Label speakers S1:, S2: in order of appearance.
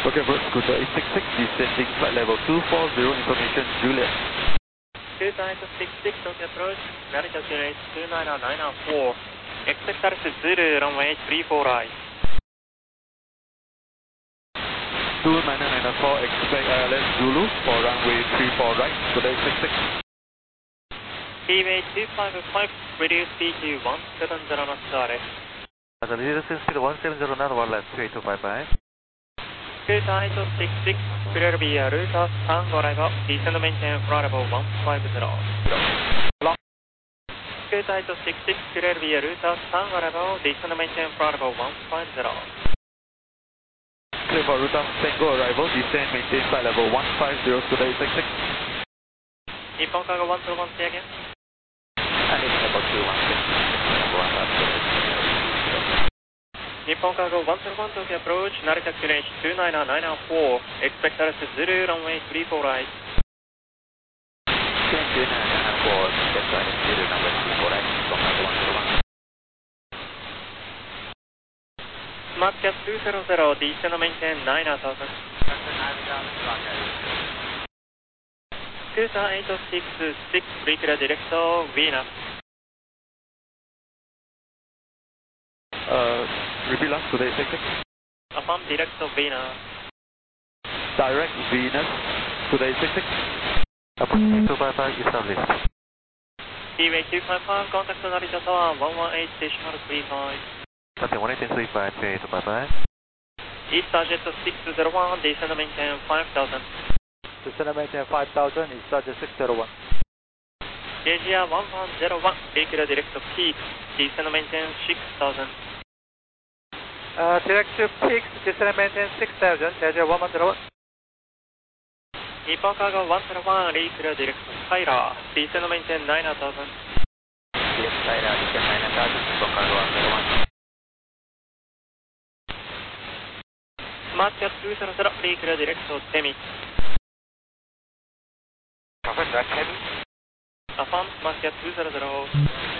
S1: Okay, Brooke, Scooter 866, descending flight level 240, information Juliet.
S2: Scooter 866, Tokyo approach, Narita Juliet 29994, expect Taxi Zulu, runway 34 right.
S1: 29994, expect ILS Zulu for runway 34 right, Scooter 866.
S2: Seaway 255, reduce speed to 170 knots direct.
S3: Reduce speed 170 knots, 1 left, 3255.
S2: Scooter 866, clear via route 3 arrival, descend maintain flight level 150. Scooter 866, clear via route 3 arrival, descend maintain flight level 150.
S1: Clear for route Tango arrival, descend maintain flight level 150, Scooter 866.
S2: Nippon Cargo 101, say again. Nippon Cargo 101, Tokyo approach, Narita QNH 29994, expect Taxi Zulu, runway 34 right.
S3: 29994, expect Taxi Zulu, runway 34 right, Nippon Cargo 101.
S2: Smart Cat 200, descend maintain 9000. Scooter 866, pre-clear director, Venus.
S1: Repeat last, Scooter 866.
S2: Affirm director, Venus.
S1: Direct Venus, Scooter 866.
S3: Affirm 255, established.
S2: Seaway 255, contact Narita Tower 118, decimal 35.
S3: Contact 11835, 255.
S2: Easter Jet 601, descend maintain 5000.
S4: Descend maintain 5000, Easter Jet 601.
S2: Asia 1101, pre-clear director, Peak, descend maintain 6000.
S4: Direct to Peak, descend maintain 6000, Asia 1101.
S2: Nippon Cargo 101, re-clear director, Tyler, descend maintain 9000.
S3: Yes, Tyler, descend 9000, Nippon Cargo 101.
S2: Smart Cat 200, pre-clear director, Temi.
S3: Affirm, Temi.
S2: Affirm, Smart Cat 200.